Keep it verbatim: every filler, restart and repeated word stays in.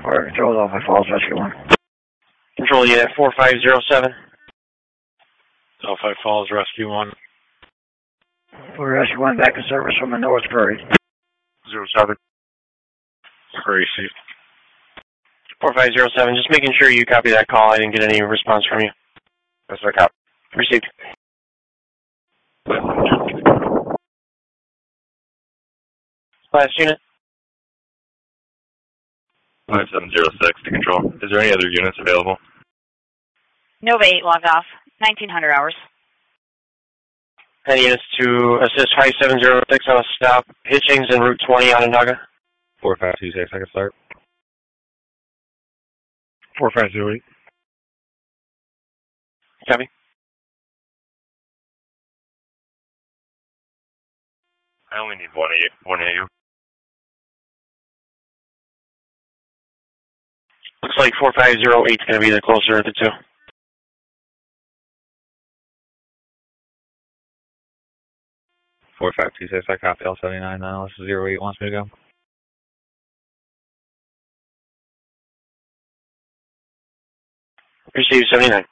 Fire Control, Delphi Falls, Rescue one. Control Unit four five zero seven. Delphi Falls, Rescue one. We're Rescue one back in service from the North Prairie. Zero seven. Prairie Seat. four five zero seven, just making sure you copy that call. I didn't get any response from you. That's my copy. Received. Last unit. five seven zero six to control. Is there any other units available? Nova eight logged off. nineteen hundred hours. Any units to assist High seven zero six on a stop. Hitchings and Route twenty, Onondaga. four five two six, I can start. four five zero eight. Copy. I only need one of you. One of you. Looks like four five zero eight is going to be the closer of the two. four five two six, I copy L seventy-nine now. This is zero eight wants me to go. Receive seventy-nine.